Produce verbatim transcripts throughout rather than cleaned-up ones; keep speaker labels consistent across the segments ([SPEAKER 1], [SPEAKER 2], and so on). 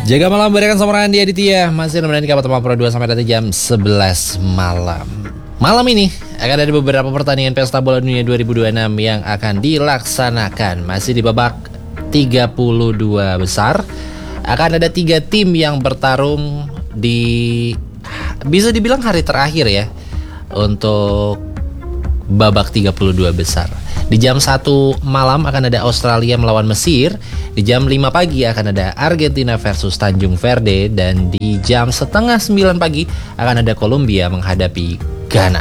[SPEAKER 1] Jaga malam berikan sama Randy Aditya. Masih nemenin kabar teman Pro dua sampai nanti jam sebelas malam. Malam ini akan ada beberapa pertandingan Pesta Bola Dunia dua ribu dua puluh enam yang akan dilaksanakan. Masih di babak tiga puluh dua besar. Akan ada tiga tim yang bertarung di, bisa dibilang hari terakhir ya, untuk babak tiga puluh dua besar. Di jam satu malam akan ada Australia melawan Mesir. Di jam lima pagi akan ada Argentina versus Tanjung Verde. Dan di jam setengah sembilan pagi akan ada Kolombia menghadapi Ghana.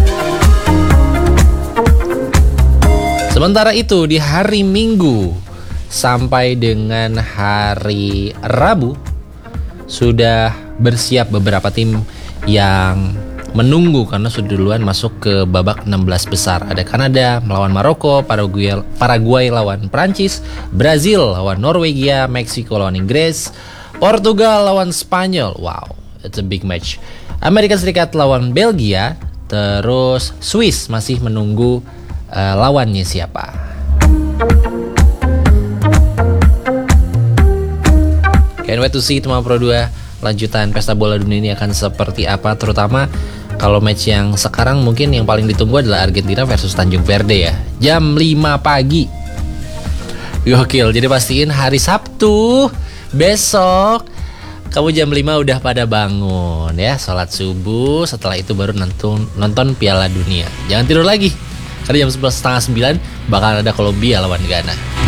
[SPEAKER 1] Sementara itu di hari Minggu sampai dengan hari Rabu sudah bersiap beberapa tim yang menunggu karena sudah duluan masuk ke babak enam belas besar. Ada Kanada melawan Maroko, Paraguay, Paraguay lawan Prancis, Brazil lawan Norwegia, Meksiko lawan Inggris, Portugal lawan Spanyol. Wow, it's a big match. Amerika Serikat lawan Belgia, terus Swiss masih menunggu uh, lawannya siapa. Can't wait to see teman Pro dua lanjutan Pesta Bola Dunia ini akan seperti apa, terutama kalau match yang sekarang mungkin yang paling ditunggu adalah Argentina versus Tanjung Verde ya. Jam lima pagi. Gokil, jadi pastiin hari Sabtu besok kamu jam lima udah pada bangun ya, sholat subuh, setelah itu baru nonton, nonton Piala Dunia. Jangan tidur lagi, karena jam sebelas setengah sembilan bakal ada Kolombia lawan Ghana.